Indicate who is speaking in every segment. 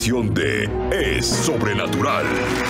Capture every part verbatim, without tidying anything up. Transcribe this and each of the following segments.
Speaker 1: De Es Sobrenatural.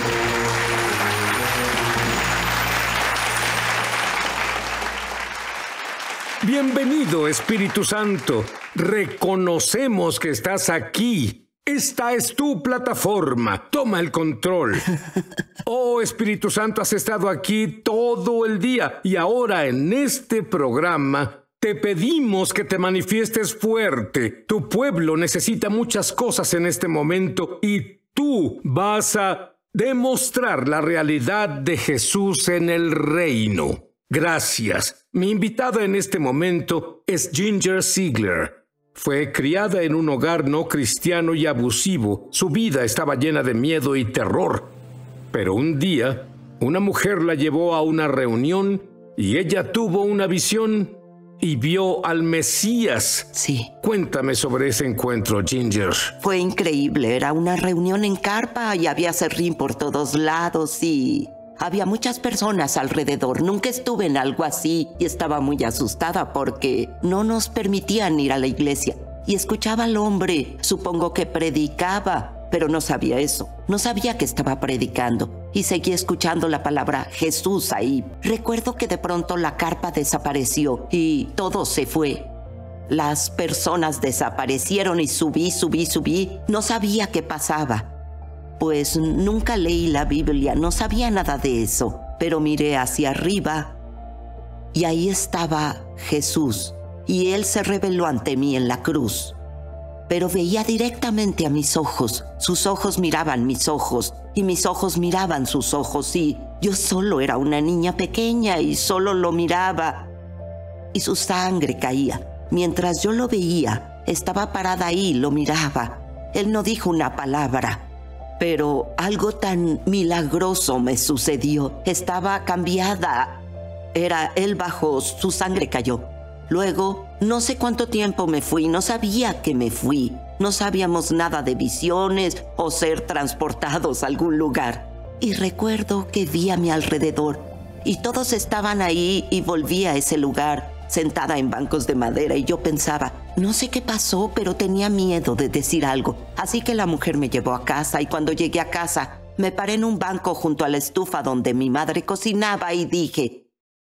Speaker 2: Bienvenido, Espíritu Santo. Reconocemos que estás aquí. Esta es tu plataforma. Toma el control. Oh, Espíritu Santo, has estado aquí todo el día y ahora en este programa te pedimos que te manifiestes fuerte. Tu pueblo necesita muchas cosas en este momento y tú vas a demostrar la realidad de Jesús en el reino. Gracias. Mi invitada en este momento es Ginger Ziegler. Fue criada en un hogar no cristiano y abusivo. Su vida estaba llena de miedo y terror. Pero un día, una mujer la llevó a una reunión y ella tuvo una visión y vio al Mesías.
Speaker 3: Sí.
Speaker 2: Cuéntame sobre ese encuentro, Ginger.
Speaker 3: Fue increíble. Era una reunión en carpa y había serrín por todos lados y había muchas personas alrededor. Nunca estuve en algo así y estaba muy asustada porque no nos permitían ir a la iglesia. Y escuchaba al hombre, supongo que predicaba, pero no sabía eso. No sabía que estaba predicando. Y seguí escuchando la palabra Jesús ahí. Recuerdo que de pronto la carpa desapareció y todo se fue. Las personas desaparecieron y subí, subí, subí. No sabía qué pasaba. Pues nunca leí la Biblia, no sabía nada de eso. Pero miré hacia arriba y ahí estaba Jesús. Y Él se reveló ante mí en la cruz. Pero veía directamente a mis ojos. Sus ojos miraban mis ojos y mis ojos miraban sus ojos y yo solo era una niña pequeña y solo lo miraba y su sangre caía. Mientras yo lo veía, estaba parada ahí, lo miraba. Él no dijo una palabra, pero algo tan milagroso me sucedió. Estaba cambiada. Era él bajó, su sangre cayó. Luego, no sé cuánto tiempo me fui, no sabía que me fui. No sabíamos nada de visiones o ser transportados a algún lugar. Y recuerdo que vi a mi alrededor y todos estaban ahí y volví a ese lugar, sentada en bancos de madera y yo pensaba, no sé qué pasó, pero tenía miedo de decir algo. Así que la mujer me llevó a casa y cuando llegué a casa, me paré en un banco junto a la estufa donde mi madre cocinaba y dije,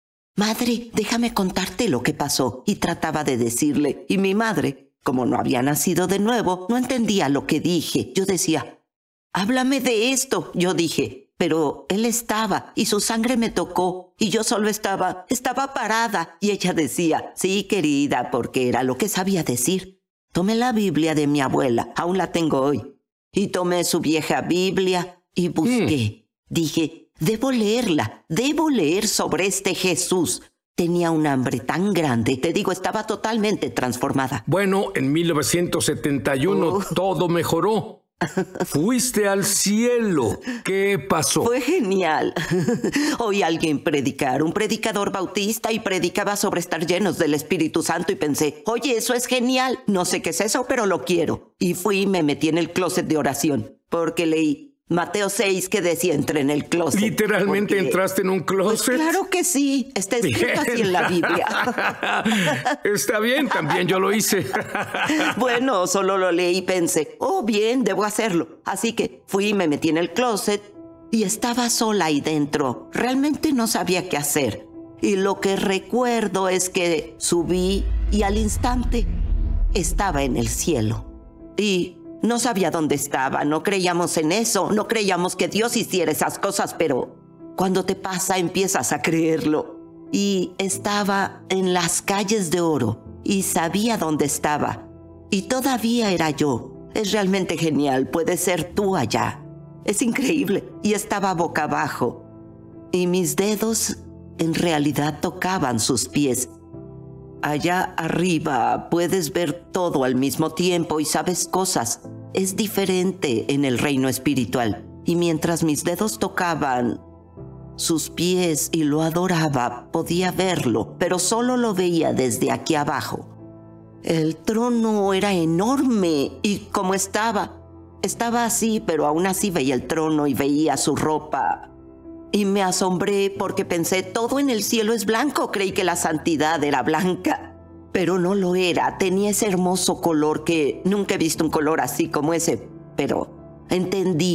Speaker 3: madre, déjame contarte lo que pasó. Y trataba de decirle. Y mi madre, como no había nacido de nuevo, no entendía lo que dije. Yo decía, háblame de esto. Yo dije, pero él estaba y su sangre me tocó. Y yo solo estaba, estaba parada. Y ella decía, sí, querida, porque era lo que sabía decir. Tomé la Biblia de mi abuela, aún la tengo hoy. Y tomé su vieja Biblia y busqué. Mm. Dije, debo leerla, debo leer sobre este Jesús. Tenía un hambre tan grande, te digo, estaba totalmente transformada.
Speaker 2: Bueno, en mil novecientos setenta y uno uh. todo mejoró. Fuiste al cielo. ¿Qué pasó?
Speaker 3: Fue genial. Oí a alguien predicar, un predicador bautista, y predicaba sobre estar llenos del Espíritu Santo y pensé, oye, eso es genial. No sé qué es eso, pero lo quiero. Y fui y me metí en el closet de oración, porque leí Mateo seis, que decía, entré en el closet.
Speaker 2: ¿Literalmente porque entraste en un closet?
Speaker 3: Pues claro que sí, está escrito bien. Así en la Biblia.
Speaker 2: Está bien, también yo lo hice.
Speaker 3: Bueno, solo lo leí y pensé, oh bien, debo hacerlo. Así que fui y me metí en el closet y estaba sola ahí dentro. Realmente no sabía qué hacer. Y lo que recuerdo es que subí y al instante estaba en el cielo. Y no sabía dónde estaba, no creíamos en eso, no creíamos que Dios hiciera esas cosas, pero cuando te pasa empiezas a creerlo. Y estaba en las calles de oro y sabía dónde estaba. Y todavía era yo. Es realmente genial, puedes ser tú allá. Es increíble. Y estaba boca abajo. Y mis dedos en realidad tocaban sus pies. Allá arriba puedes ver todo al mismo tiempo y sabes cosas. Es diferente en el reino espiritual. Y mientras mis dedos tocaban sus pies y lo adoraba, podía verlo, pero solo lo veía desde aquí abajo. El trono era enorme y como estaba, estaba así, pero aún así veía el trono y veía su ropa. Y me asombré porque pensé, todo en el cielo es blanco. Creí que la santidad era blanca, pero no lo era. Tenía ese hermoso color que nunca he visto un color así como ese, pero Entendí